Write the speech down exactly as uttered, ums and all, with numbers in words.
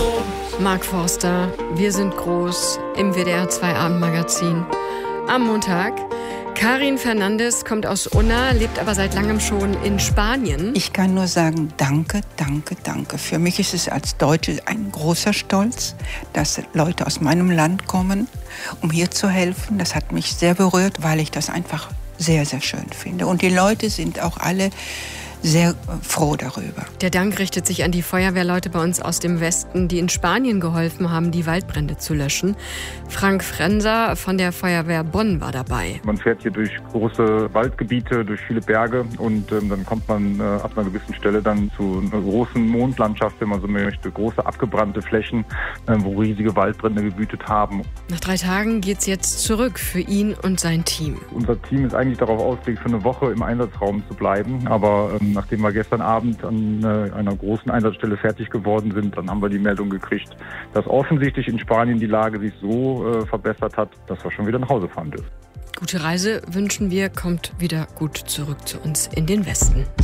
Mark Forster, wir sind groß im W D R zwei Abendmagazin. Am Montag. Karin Fernandes kommt aus Unna, lebt aber seit langem schon in Spanien. Ich kann nur sagen, danke, danke, danke. Für mich ist es als Deutsche ein großer Stolz, dass Leute aus meinem Land kommen, um hier zu helfen. Das hat mich sehr berührt, weil ich das einfach sehr, sehr schön finde. Und die Leute sind auch alle sehr froh darüber. Der Dank richtet sich an die Feuerwehrleute bei uns aus dem Westen, die in Spanien geholfen haben, die Waldbrände zu löschen. Frank Frenser von der Feuerwehr Bonn war dabei. Man fährt hier durch große Waldgebiete, durch viele Berge und ähm, dann kommt man äh, ab einer gewissen Stelle dann zu einer großen Mondlandschaft, wenn man so möchte, große abgebrannte Flächen, äh, wo riesige Waldbrände gewütet haben. Nach drei Tagen geht's jetzt zurück für ihn und sein Team. Unser Team ist eigentlich darauf ausgelegt, für eine Woche im Einsatzraum zu bleiben, aber ähm, nachdem wir gestern Abend an äh, einer großen Einsatzstelle fertig geworden sind, dann haben wir die Meldung gekriegt, dass offensichtlich in Spanien die Lage sich so äh, verbessert hat, dass wir schon wieder nach Hause fahren dürfen. Gute Reise wünschen wir, kommt wieder gut zurück zu uns in den Westen.